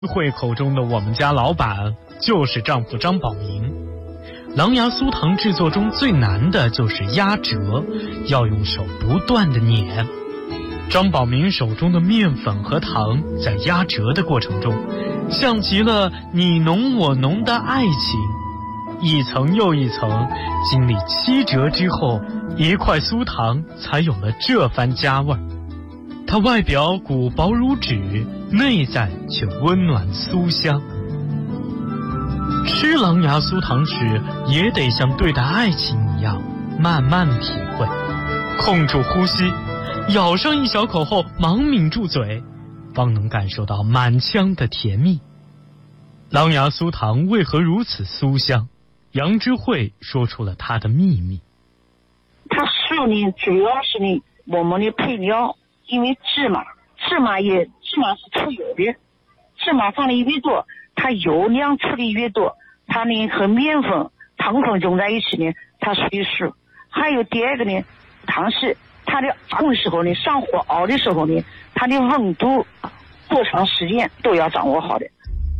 会口中的我们家老板就是丈夫张宝明。狼牙酥糖制作中最难的就是压折，要用手不断的碾。张宝明手中的面粉和糖在压折的过程中，像极了你侬我侬的爱情，一层又一层，经历7折之后，一块酥糖才有了这番家味儿。它外表骨薄如纸，内在却温暖酥香。吃狼牙酥糖时，也得像对待爱情一样，慢慢体会，控住呼吸，咬上一小口后忙抿住嘴，方能感受到满腔的甜蜜。狼牙酥糖为何如此酥香？杨之慧说出了她的秘密。 它素呢，主要是呢我们的配料，因为芝麻是出油的，芝麻放的越多，它油量出的越多，它呢和面粉、糖粉融在一起呢，它属于素。还有第二个呢，糖是它的熬的时候呢，上火熬的时候呢，它的温度多长时间都要掌握好的。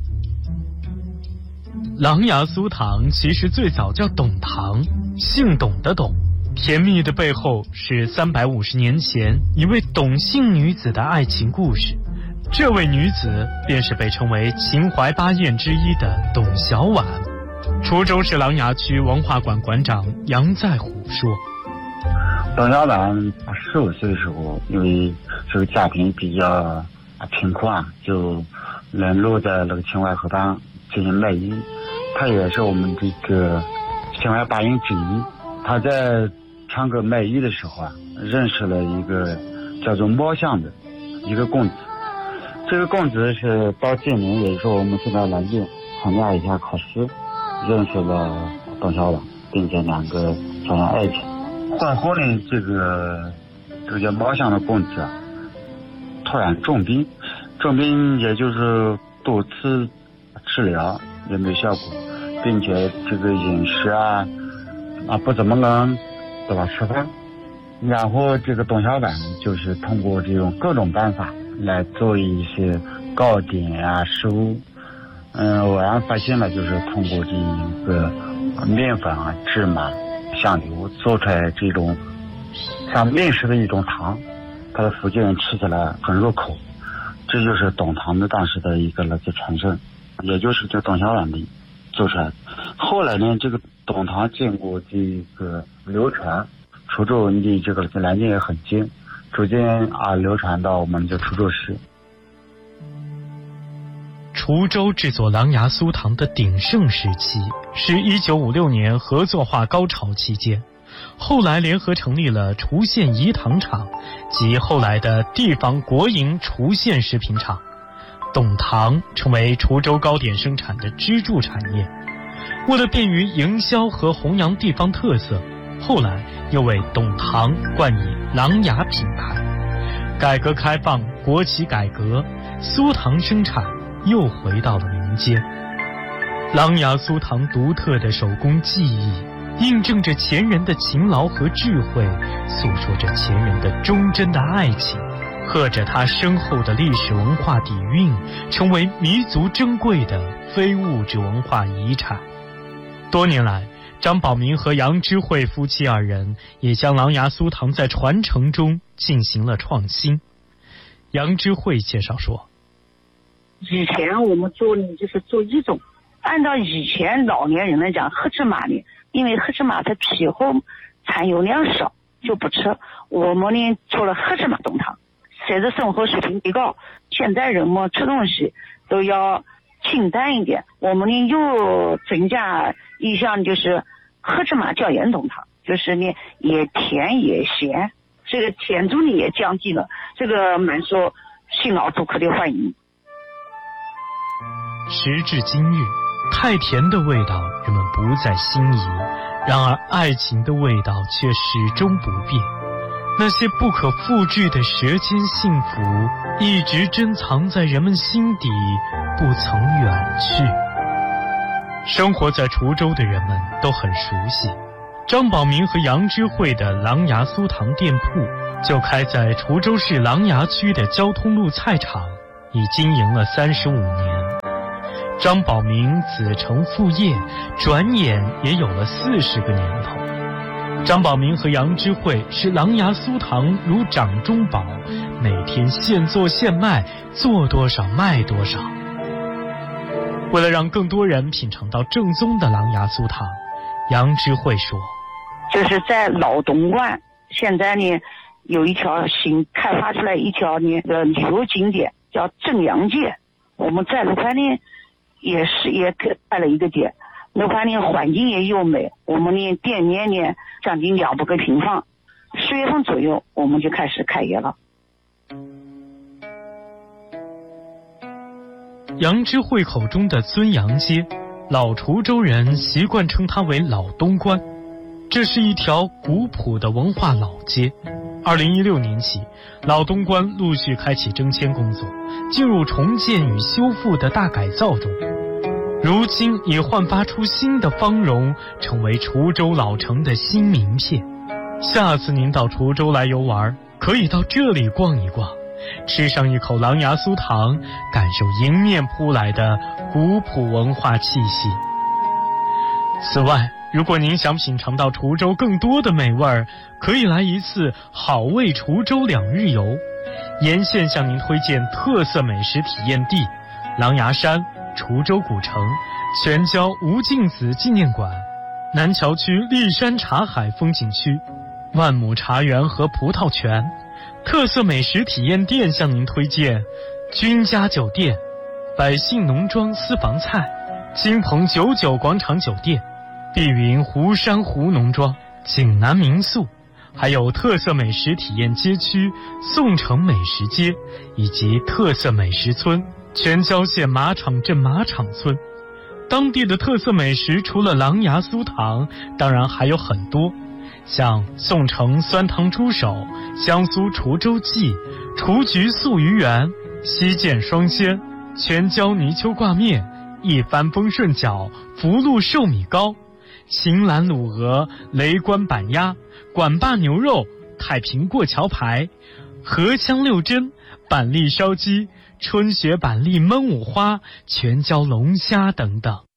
狼牙酥糖其实最早叫董糖，姓董的董，甜蜜的背后是350年前一位董姓女子的爱情故事。这位女子便是被称为秦淮八艳之一的董小宛。滁州市琅琊区文化馆馆长杨在虎说， 董小宛15岁的时候，因为这个家庭比较贫困就沦落在那个秦淮河畔进行卖艺。他也是我们这个秦淮八艳之一。他在唱歌卖艺的时候认识了一个叫做莫相的一个公子。这个公子是到今年，也就是说我们现在南京参加一下考试，认识了董小宛，并且两个产生爱情。婚后呢，这个叫莫相的公子突然重病，也就是多次治疗也没效果，并且这个饮食不怎么能对吧吃饭。然后这个董小宛就是通过这种各种办法来做一些糕点食物。偶然发现了，就是通过这一个面粉芝麻香油做出来这种像面食的一种糖，它的福建人吃起来很入口。这就是董糖的当时的一个传承，也就是这董小宛的做出来的。后来呢，这个董糖经过这个流传，滁州离这个南京也很近，逐渐流传到我们的滁州市。 滁州制作狼牙酥糖的鼎盛时期是1956年合作化高潮期间，后来联合成立了滁县饴糖厂及后来的地方国营滁县食品厂。董糖成为滁州糕点生产的支柱产业。为了便于营销和弘扬地方特色，后来又为董糖冠以琅琊品牌。改革开放，国企改革，酥糖生产又回到了民间。琅琊酥糖独特的手工技艺，印证着前人的勤劳和智慧，诉说着前人的忠贞的爱情，刻着它深厚的历史文化底蕴，成为弥足珍贵的非物质文化遗产。多年来，张宝明和杨之慧夫妻二人也将琅琊酥糖在传承中进行了创新。杨之慧介绍说， 以前我们做呢，就是做一种，按照以前老年人来讲，黑芝麻呢，因为黑芝麻它皮后含油量少，就不吃。我们呢做了黑芝麻冻糖，随着生活水平提高，现在人们吃东西都要清淡一点，我们呢又增加一项，就是黑芝麻椒盐冻糖，就是呢也甜也咸，这个甜度呢也降低了，这个蛮受新老顾客的欢迎。 时至今日，太甜的味道人们不再心仪，然而爱情的味道却始终不变。那些不可复制的舌尖幸福，一直珍藏在人们心底，不曾远去。生活在滁州的人们都很熟悉，张宝明和杨之慧的琅琊酥糖店铺就开在滁州市琅琊区的交通路菜场，已经营了35年。 张宝明子承父业，转眼也有了40个年头。张宝明和杨之慧是狼牙酥糖如掌中宝，每天现做现卖，做多少卖多少。为了让更多人品尝到正宗的狼牙酥糖，杨之慧说， 就是在老东关，现在呢有一条新开发出来一条旅游景点叫正阳街，我们在楼盘呢也开了一个店，楼盘呢环境也优美，我们呢店面呢将近200个平方，10月份左右我们就开始开业了。 杨之慧口中的尊阳街，老滁州人习惯称它为老东关。这是一条古朴的文化老街。2016年起，老东关陆续开启征迁工作，进入重建与修复的大改造中。如今已焕发出新的芳容，成为滁州老城的新名片。下次您到滁州来游玩，可以到这里逛一逛，吃上一口狼牙酥糖，感受迎面扑来的古朴文化气息。此外，如果您想品尝到滁州更多的美味儿，可以来一次好味滁州2日游。沿线向您推荐特色美食体验地狼牙山、滁州古城、全椒吴敬梓纪念馆、南桥区骊山茶海风景区、万亩茶园和葡萄泉。特色美食体验店向您推荐君家酒店、百姓农庄私房菜、金鹏99广场酒店、碧云湖珊瑚农庄、景南民宿，还有特色美食体验街区宋城美食街，以及特色美食村全椒县马场镇马场村。当地的特色美食除了狼牙酥糖，当然还有很多，像宋城酸汤猪手、香酥滁州记、雏菊素鱼圆、西涧双鲜、全椒泥鳅挂面、一帆风顺饺、福禄寿米糕、秦兰卤鹅、雷关板鸭、管坝牛肉、太平过桥排、荷枪六珍、板栗烧鸡、春雪板栗焖五花、全椒龙虾等等。